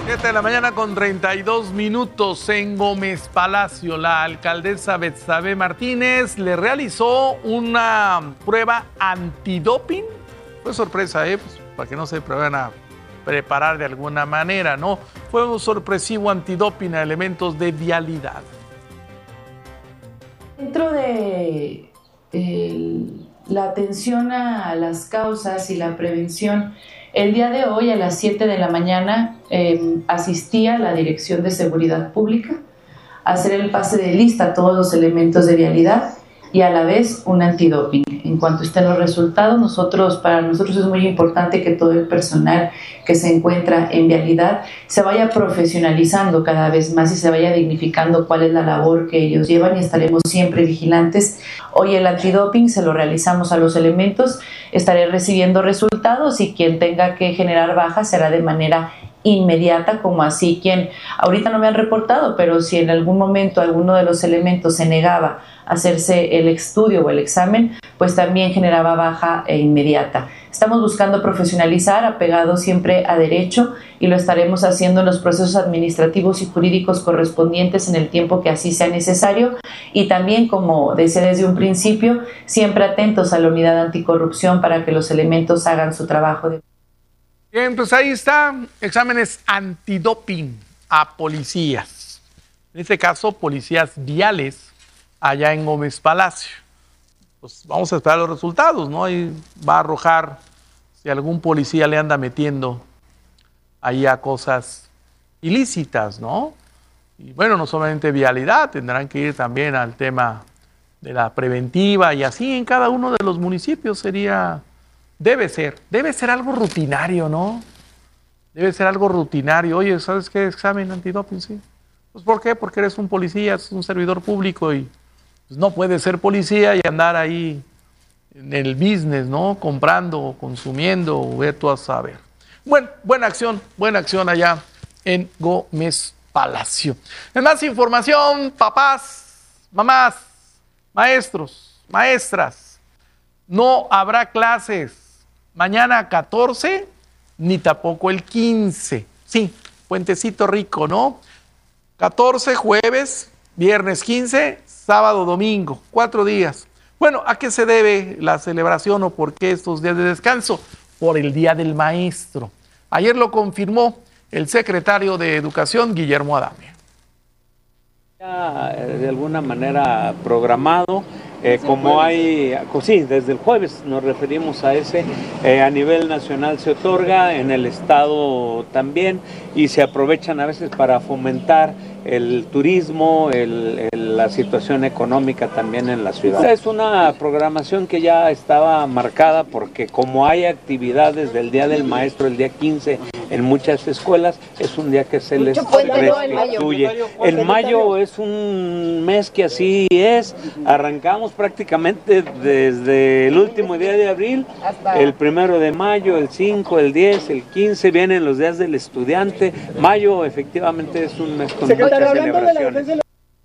7 de la mañana con 32 minutos en Gómez Palacio. La alcaldesa Betsabe Martínez le realizó una prueba antidoping. Fue sorpresa, pues, para que no se van a preparar de alguna manera, ¿no? Fue un sorpresivo antidoping a elementos de vialidad. Dentro de la atención a las causas y la prevención, el día de hoy a las 7 de la mañana asistí a la Dirección de Seguridad Pública a hacer el pase de lista a todos los elementos de vialidad y a la vez un antidoping. En cuanto estén los resultados, para nosotros es muy importante que todo el personal que se encuentra en vialidad se vaya profesionalizando cada vez más y se vaya dignificando cuál es la labor que ellos llevan, y estaremos siempre vigilantes. Hoy el antidoping se lo realizamos a los elementos, estaré recibiendo resultados y quien tenga que generar bajas será de manera inmediata, como así quien ahorita no me han reportado, pero si en algún momento alguno de los elementos se negaba a hacerse el estudio o el examen, pues también generaba baja e inmediata. Estamos buscando profesionalizar, apegado siempre a derecho, y lo estaremos haciendo en los procesos administrativos y jurídicos correspondientes en el tiempo que así sea necesario, y también, como decía desde un principio, siempre atentos a la unidad anticorrupción para que los elementos hagan su trabajo. Bien, pues ahí está, exámenes antidoping a policías. En este caso, policías viales allá en Gómez Palacio. Pues vamos a esperar los resultados, ¿no? Ahí va a arrojar si algún policía le anda metiendo ahí a cosas ilícitas, ¿no? Y bueno, no solamente vialidad, tendrán que ir también al tema de la preventiva, y así en cada uno de los municipios debe ser algo rutinario, ¿no? Debe ser algo rutinario. Oye, ¿sabes qué? Examen antidoping, sí. Pues ¿por qué? Porque eres un policía, es un servidor público y pues no puedes ser policía y andar ahí en el business, ¿no? Comprando, consumiendo, ve tú a saber. Bueno, buena acción allá en Gómez Palacio. En más información, papás, mamás, maestros, maestras, no habrá clases mañana 14, ni tampoco el 15. Sí, puentecito rico, ¿no? 14, jueves, viernes 15, sábado, domingo, 4 días. Bueno, ¿a qué se debe la celebración o por qué estos días de descanso? Por el Día del Maestro. Ayer lo confirmó el secretario de Educación, Guillermo Adame. De alguna manera programado, como hay, sí, desde el jueves nos referimos a ese, a nivel nacional se otorga, en el estado también, y se aprovechan a veces para fomentar el turismo, la situación económica también en la ciudad. Es una programación que ya estaba marcada porque como hay actividades del Día del Maestro el día 15 en muchas escuelas, es un día que se les restituye. El mayo es un mes que así es, arrancamos prácticamente desde el último día de abril, el 1 de mayo, el 5, el 10, el 15, vienen los días del estudiante. Mayo efectivamente es un mes con muchas celebraciones.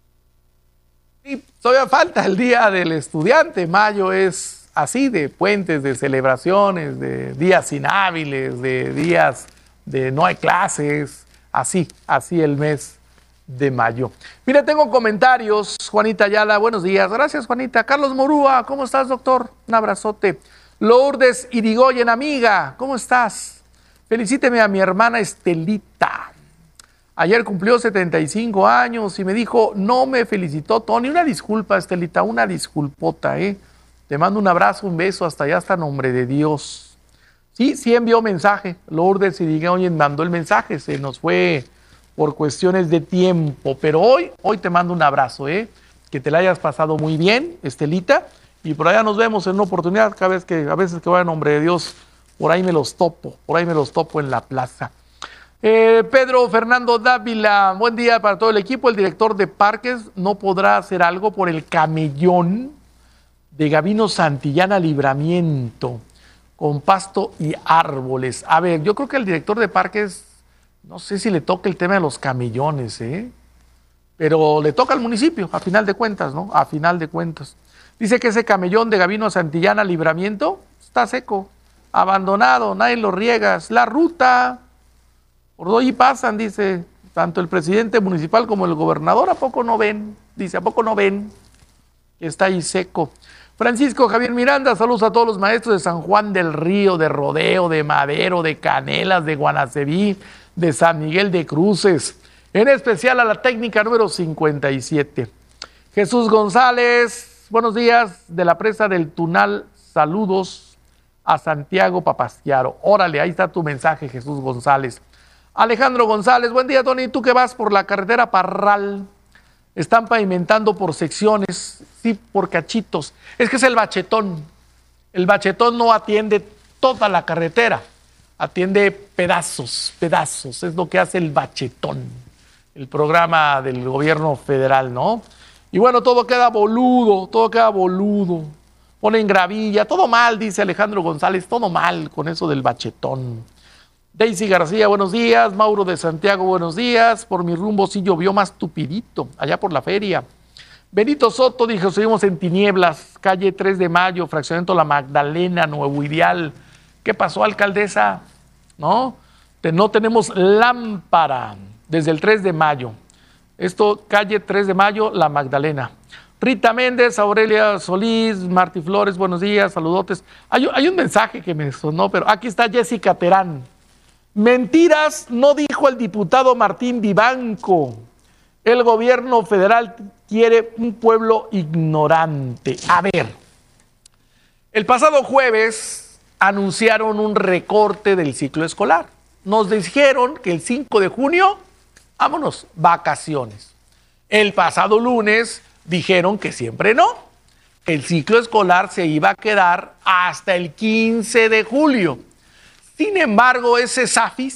Sí, todavía falta el Día del Estudiante. Mayo es así, de puentes, de celebraciones, de días inhábiles, de días de no hay clases, así el mes de mayo. Mira, tengo comentarios. Juanita Ayala, buenos días. Gracias, Juanita. Carlos Morúa, ¿cómo estás, doctor? Un abrazote. Lourdes Irigoyen, amiga, ¿cómo estás? Felicíteme a mi hermana Estelita. Ayer cumplió 75 años y me dijo, no me felicitó, Tony. Una disculpa, Estelita, una disculpota, ¿eh? Te mando un abrazo, un beso, hasta allá, hasta nombre de Dios. Sí envió mensaje. Lourdes Irigoyen mandó el mensaje, se nos fue por cuestiones de tiempo, pero hoy te mando un abrazo, que te la hayas pasado muy bien, Estelita, y por allá nos vemos en una oportunidad, a veces que vaya en nombre de Dios, por ahí me los topo en la plaza. Pedro Fernando Dávila, buen día para todo el equipo. El director de parques no podrá hacer algo por el camellón de Gabino Santillana Libramiento, con pasto y árboles. A ver, yo creo que el director de parques, no sé si le toca el tema de los camellones, pero le toca al municipio, a final de cuentas, ¿no? A final de cuentas. Dice que ese camellón de Gabino Santillana Libramiento está seco, abandonado, nadie lo riega. La ruta Por hoy pasan, dice, tanto el presidente municipal como el gobernador, ¿a poco no ven? Dice, ¿a poco no ven? Que está ahí seco. Francisco Javier Miranda, saludos a todos los maestros de San Juan del Río, de Rodeo, de Madero, de Canelas, de Guanaceví, de San Miguel de Cruces, en especial a la técnica número 57. Jesús González, buenos días, de la presa del Tunal, saludos a Santiago Papasquiaro. Órale, ahí está tu mensaje, Jesús González. Alejandro González, buen día, Tony, tú que vas por la carretera Parral, están pavimentando por secciones, sí, por cachitos. Es que es el bachetón. El bachetón no atiende toda la carretera, atiende pedazos, es lo que hace el bachetón, el programa del gobierno federal, ¿no? Y bueno, todo queda boludo, ponen gravilla, todo mal, dice Alejandro González, todo mal con eso del bachetón. Daisy García, buenos días. Mauro de Santiago, buenos días. Por mi rumbo sí llovió más tupidito, allá por la feria. Benito Soto dijo, seguimos en tinieblas, calle 3 de Mayo, fraccionamiento La Magdalena, Nuevo Ideal. ¿Qué pasó, alcaldesa? No tenemos lámpara desde el 3 de Mayo. Esto, calle 3 de Mayo, La Magdalena. Rita Méndez, Aurelia Solís, Martí Flores, buenos días, saludotes. Hay un mensaje que me sonó, pero aquí está Jessica Terán. Mentiras no dijo el diputado Martín Vivanco. El gobierno federal quiere un pueblo ignorante. A ver, el pasado jueves anunciaron un recorte del ciclo escolar. Nos dijeron que el 5 de junio, vámonos, vacaciones. El pasado lunes dijeron que siempre no. El ciclo escolar se iba a quedar hasta el 15 de julio. Sin embargo, ese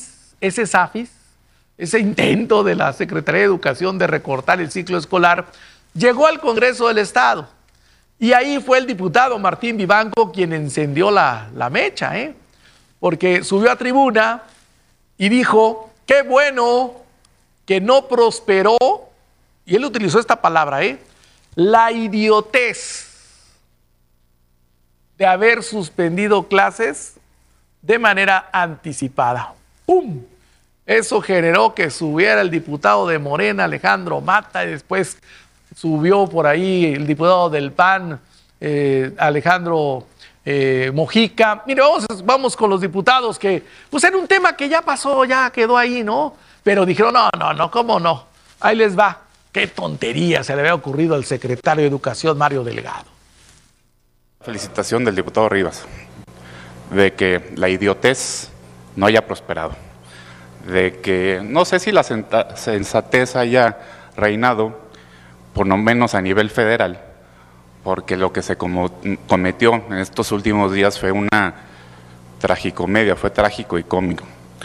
intento de la Secretaría de Educación de recortar el ciclo escolar, llegó al Congreso del Estado. Y ahí fue el diputado Martín Vivanco quien encendió la mecha, porque subió a tribuna y dijo, qué bueno que no prosperó, y él utilizó esta palabra, la idiotez de haber suspendido clases de manera anticipada. ¡Pum! Eso generó que subiera el diputado de Morena, Alejandro Mata, y después subió por ahí el diputado del PAN, Alejandro Mojica. Mire, vamos con los diputados que, pues era un tema que ya pasó, ya quedó ahí, ¿no? Pero dijeron, no, ¿cómo no? Ahí les va. Qué tontería se le había ocurrido al secretario de Educación, Mario Delgado. Felicitación del diputado Rivas, de que la idiotez no haya prosperado, de que no sé si la sensatez haya reinado, por lo menos a nivel federal, porque lo que se cometió en estos últimos días fue una tragicomedia, fue trágico y cómico.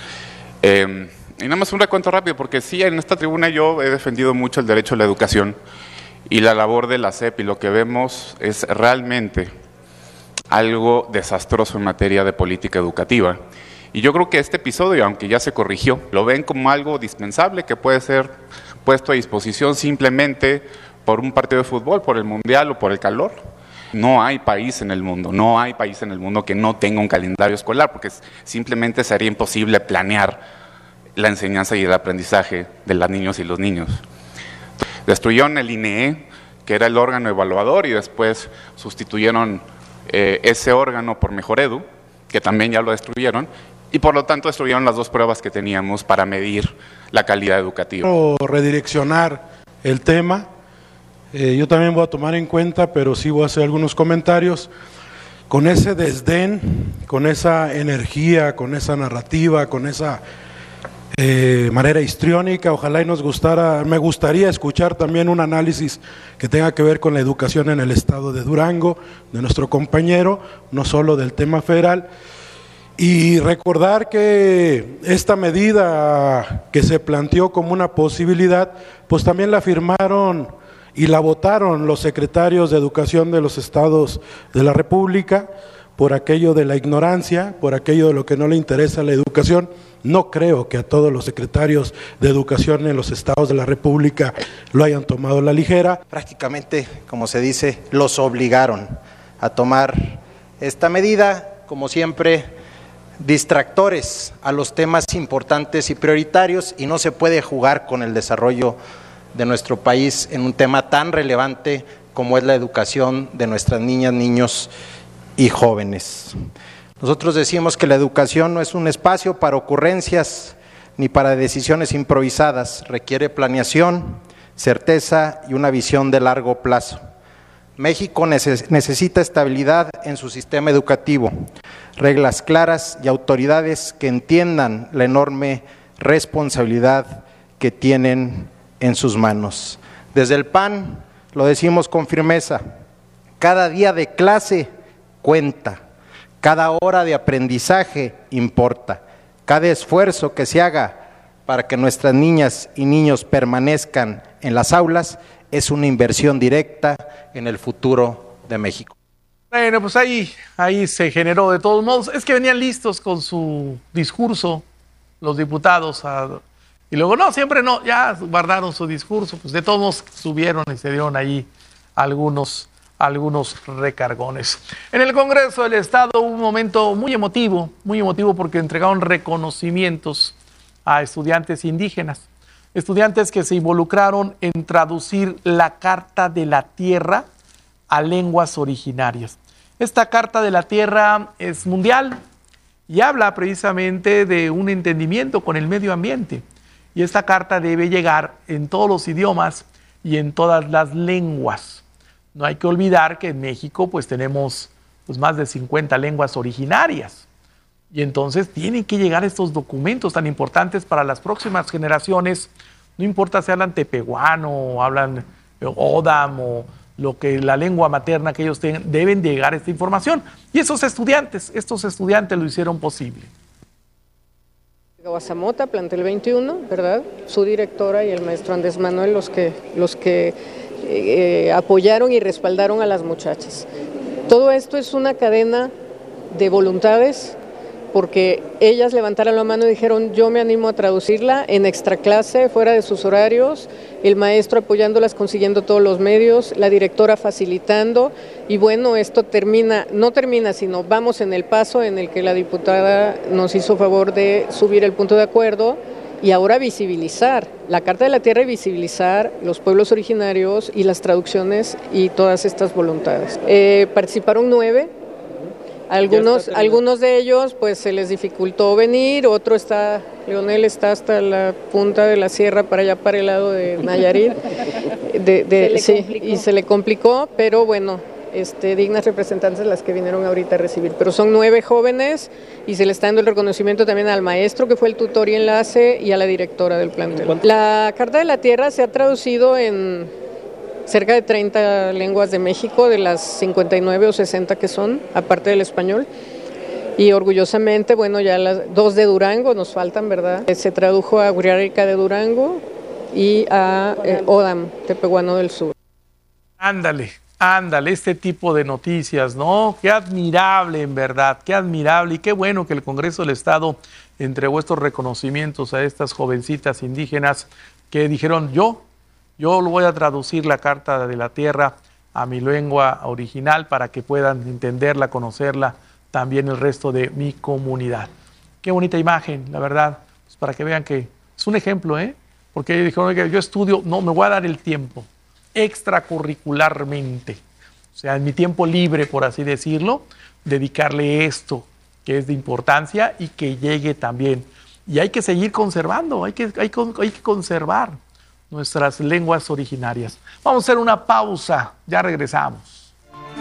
Y nada más un recuento rápido, porque sí, en esta tribuna yo he defendido mucho el derecho a la educación y la labor de la SEP, y lo que vemos es realmente algo desastroso en materia de política educativa. Y yo creo que este episodio, aunque ya se corrigió, lo ven como algo dispensable que puede ser puesto a disposición simplemente por un partido de fútbol, por el mundial o por el calor. No hay país en el mundo que no tenga un calendario escolar, porque simplemente sería imposible planear la enseñanza y el aprendizaje de las niñas y los niños. Destruyeron el INEE, que era el órgano evaluador, y después sustituyeron ese órgano por Mejoredu, que también ya lo destruyeron, y por lo tanto destruyeron las dos pruebas que teníamos para medir la calidad educativa. Quiero redireccionar el tema, yo también voy a tomar en cuenta, pero sí voy a hacer algunos comentarios. Con ese desdén, con esa energía, con esa narrativa, con esa manera histriónica, ojalá y me gustaría escuchar también un análisis que tenga que ver con la educación en el estado de Durango, de nuestro compañero, no solo del tema federal, y recordar que esta medida que se planteó como una posibilidad, pues también la firmaron y la votaron los secretarios de educación de los estados de la República, por aquello de la ignorancia, por aquello de lo que no le interesa la educación. No creo que a todos los secretarios de educación en los estados de la República lo hayan tomado a la ligera. Prácticamente, como se dice, los obligaron a tomar esta medida. Como siempre, distractores a los temas importantes y prioritarios, y no se puede jugar con el desarrollo de nuestro país en un tema tan relevante como es la educación de nuestras niñas, niños y jóvenes. Nosotros decimos que la educación no es un espacio para ocurrencias ni para decisiones improvisadas, requiere planeación, certeza y una visión de largo plazo. México necesita estabilidad en su sistema educativo, reglas claras y autoridades que entiendan la enorme responsabilidad que tienen en sus manos. Desde el PAN lo decimos con firmeza, cada día de clase cuenta, cada hora de aprendizaje importa, cada esfuerzo que se haga para que nuestras niñas y niños permanezcan en las aulas es una inversión directa en el futuro de México. Bueno, pues ahí se generó de todos modos. Es que venían listos con su discurso los diputados y luego siempre no, ya guardaron su discurso, pues de todos modos subieron y se dieron ahí algunos recargones. En el Congreso del Estado hubo un momento muy emotivo porque entregaron reconocimientos a estudiantes indígenas. Estudiantes que se involucraron en traducir la Carta de la Tierra a lenguas originarias. Esta Carta de la Tierra es mundial y habla precisamente de un entendimiento con el medio ambiente. Y esta carta debe llegar en todos los idiomas y en todas las lenguas. No hay que olvidar que en México pues tenemos más de 50 lenguas originarias. Y entonces tienen que llegar estos documentos tan importantes para las próximas generaciones. No importa si hablan tepehuano o hablan odam o la lengua materna que ellos tengan, deben llegar esta información. Y estos estudiantes lo hicieron posible. Guasamota, plantel 21, ¿verdad? Su directora y el maestro Andrés Manuel, los que apoyaron y respaldaron a las muchachas. Todo esto es una cadena de voluntades, porque ellas levantaron la mano y dijeron, yo me animo a traducirla en extraclase, fuera de sus horarios, el maestro apoyándolas, consiguiendo todos los medios, la directora facilitando, y bueno, esto no termina, sino vamos en el paso en el que la diputada nos hizo favor de subir el punto de acuerdo y ahora visibilizar la Carta de la Tierra y visibilizar los pueblos originarios y las traducciones y todas estas voluntades. Participaron 9. Algunos de ellos pues se les dificultó venir, Leonel está hasta la punta de la sierra para allá para el lado de Nayarit, y se le complicó, pero bueno, dignas representantes las que vinieron ahorita a recibir, pero son 9 jóvenes y se le está dando el reconocimiento también al maestro que fue el tutor y enlace y a la directora del plantel. La Carta de la Tierra se ha traducido en cerca de 30 lenguas de México, de las 59 o 60 que son, aparte del español. Y orgullosamente, bueno, ya las 2 de Durango nos faltan, ¿verdad? Se tradujo a Huirrárica de Durango y a Odam, Tepehuano del Sur. Ándale, este tipo de noticias, ¿no? Qué admirable, en verdad, qué admirable y qué bueno que el Congreso del Estado entregó estos reconocimientos a estas jovencitas indígenas que dijeron, yo lo voy a traducir la Carta de la Tierra a mi lengua original para que puedan entenderla, conocerla también el resto de mi comunidad. Qué bonita imagen, la verdad, pues para que vean que es un ejemplo, porque ellos dijeron, oiga, yo estudio, no, me voy a dar el tiempo, extracurricularmente, o sea, en mi tiempo libre, por así decirlo, dedicarle esto que es de importancia y que llegue también. Y hay que seguir conservando, hay que conservar nuestras lenguas originarias. Vamos a hacer una pausa, ya regresamos.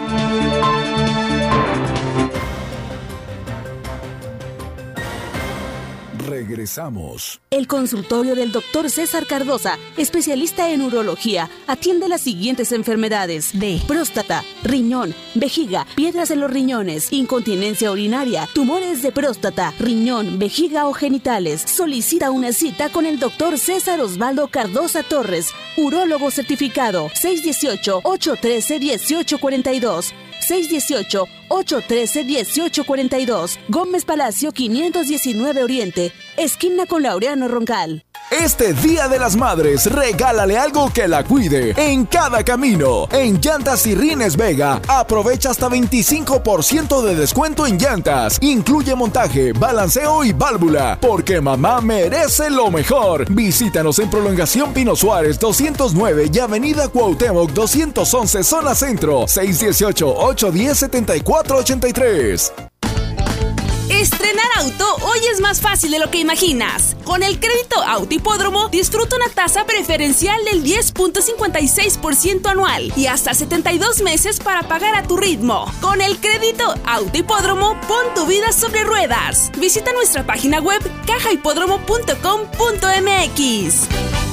Regresamos. El consultorio del Dr. César Cardoza, especialista en urología, atiende las siguientes enfermedades de próstata, riñón, vejiga, piedras en los riñones, incontinencia urinaria, tumores de próstata, riñón, vejiga o genitales. Solicita una cita con el Dr. César Osvaldo Cardoza Torres, urólogo certificado, 618-813-1842. 618-813-1842. Gómez Palacio 519 Oriente, esquina con Laureano Roncal. Este Día de las Madres, regálale algo que la cuide en cada camino. En Llantas y Rines Vega, aprovecha hasta 25% de descuento en llantas. Incluye montaje, balanceo y válvula, porque mamá merece lo mejor. Visítanos en Prolongación Pino Suárez 209 y Avenida Cuauhtémoc 211, Zona Centro, 618-810-7483. Estrenar auto hoy es más fácil de lo que imaginas. Con el crédito Auto Hipódromo, disfruta una tasa preferencial del 10.56% anual y hasta 72 meses para pagar a tu ritmo. Con el crédito Auto Hipódromo, pon tu vida sobre ruedas. Visita nuestra página web cajahipódromo.com.mx.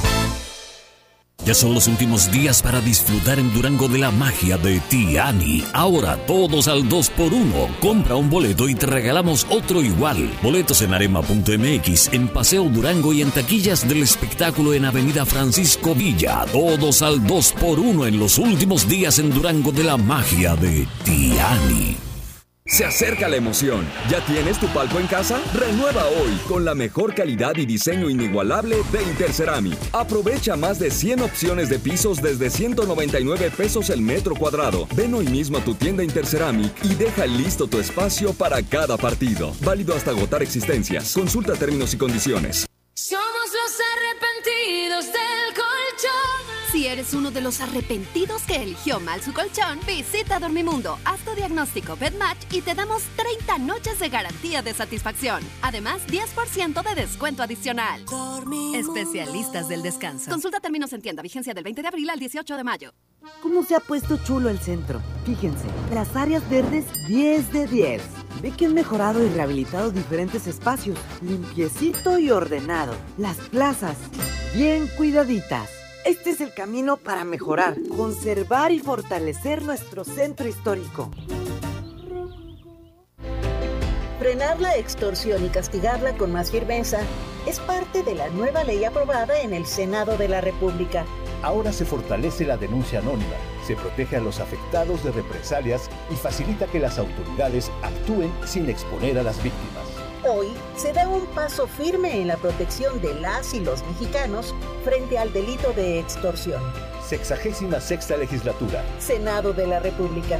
Ya son los últimos días para disfrutar en Durango de la magia de Tiani. Ahora todos al 2x1. Compra un boleto y te regalamos otro igual. Boletos en arema.mx, en Paseo Durango y en taquillas del espectáculo en Avenida Francisco Villa. Todos al 2x1 en los últimos días en Durango de la magia de Tiani. Se acerca la emoción. ¿Ya tienes tu palco en casa? Renueva hoy con la mejor calidad y diseño inigualable de Interceramic. Aprovecha más de 100 opciones de pisos desde 199 pesos el metro cuadrado. Ven hoy mismo a tu tienda Interceramic y deja listo tu espacio para cada partido. Válido hasta agotar existencias. Consulta términos y condiciones. Somos los arrepentidos del colchón. Si eres uno de los arrepentidos que eligió mal su colchón, visita Dormimundo, haz tu diagnóstico BedMatch y te damos 30 noches de garantía de satisfacción. Además, 10% de descuento adicional. Dormimundo. Especialistas del descanso. Consulta términos en tienda, vigencia del 20 de abril al 18 de mayo. ¿Cómo se ha puesto chulo el centro? Fíjense, las áreas verdes 10 de 10. Ve que han mejorado y rehabilitado diferentes espacios, limpiecito y ordenado. Las plazas, bien cuidaditas. Este es el camino para mejorar, conservar y fortalecer nuestro centro histórico. Frenar la extorsión y castigarla con más firmeza es parte de la nueva ley aprobada en el Senado de la República. Ahora se fortalece la denuncia anónima, se protege a los afectados de represalias y facilita que las autoridades actúen sin exponer a las víctimas. Hoy se da un paso firme en la protección de las y los mexicanos frente al delito de extorsión. 66ª legislatura. Senado de la República.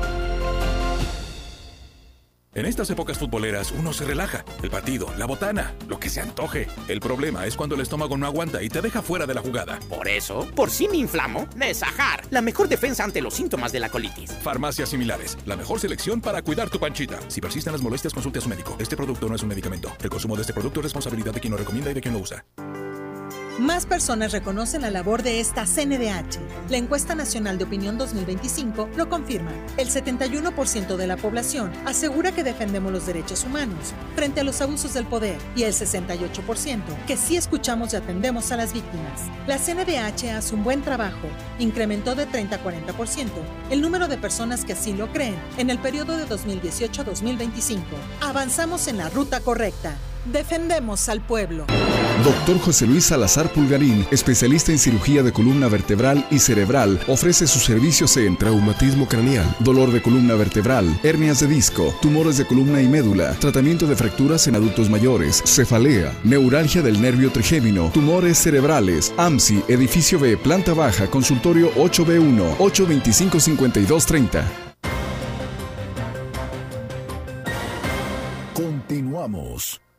En estas épocas futboleras uno se relaja. El partido, la botana, lo que se antoje. El problema es cuando el estómago no aguanta y te deja fuera de la jugada. Por eso, por si me inflamo, Nesajar, la mejor defensa ante los síntomas de la colitis. Farmacias similares, la mejor selección para cuidar tu panchita. Si persisten las molestias, consulte a su médico. Este producto no es un medicamento. El consumo de este producto es responsabilidad de quien lo recomienda y de quien lo usa. Más personas reconocen la labor de esta CNDH. La encuesta nacional de opinión 2025 lo confirma. El 71% de la población asegura que defendemos los derechos humanos frente a los abusos del poder y el 68% que sí escuchamos y atendemos a las víctimas. La CNDH hace un buen trabajo. Incrementó de 30 a 40% el número de personas que así lo creen en el periodo de 2018 a 2025. Avanzamos en la ruta correcta. Defendemos al pueblo. Dr. José Luis Salazar Pulgarín, especialista en cirugía de columna vertebral y cerebral, ofrece sus servicios en traumatismo craneal, dolor de columna vertebral, hernias de disco, tumores de columna y médula, tratamiento de fracturas en adultos mayores, cefalea, neuralgia del nervio trigémino, tumores cerebrales, AMSI, edificio B, planta baja, consultorio 8B1, 825-5230. Continuamos.